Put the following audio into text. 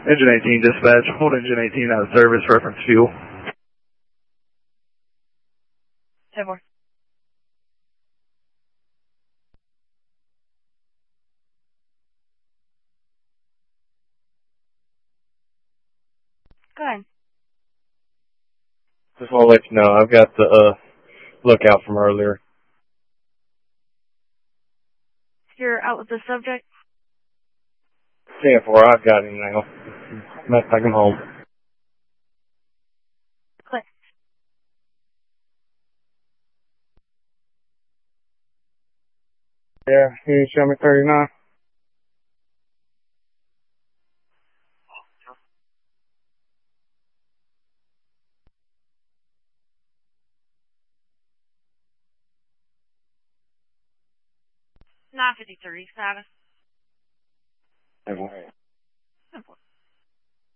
Engine 18 dispatch, hold engine 18 out of service, reference fuel. 10-4. Go ahead. Just want to let you know, I've got the lookout from earlier. You're out with the subject? 10-4, I've got him now. Let's take him home. Click. Yeah, can you show me 39? Not 53 status. Okay.